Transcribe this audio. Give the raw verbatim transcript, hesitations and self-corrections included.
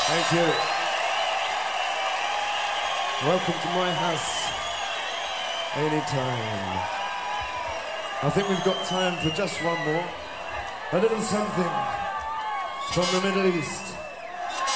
Thank you. Welcome to my house. Anytime. I think we've got time for just one more. A little something from the Middle East.